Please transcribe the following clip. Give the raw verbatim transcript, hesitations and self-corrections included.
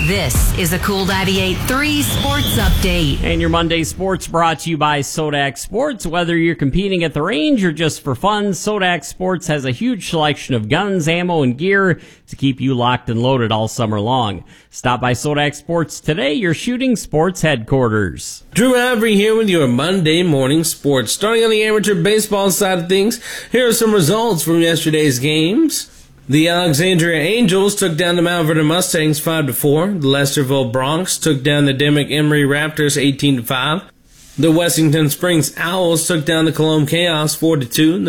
This is a Cool ninety-eight point three Sports Update. And your Monday Sports brought to you by Sodac Sports. Whether you're competing at the range or just for fun, Sodac Sports has a huge selection of guns, ammo, and gear to keep you locked and loaded all summer long. Stop by Sodac Sports today, your shooting sports headquarters. Drew Avery here with your Monday morning sports. Starting on the amateur baseball side of things, here are some results from yesterday's games. The Alexandria Angels took down the Mount Vernon Mustangs five to four. The Lesterville Bronx took down the Dimmock Emory Raptors eighteen to five. The Wessington Springs Owls took down the Cologne Chaos four to two.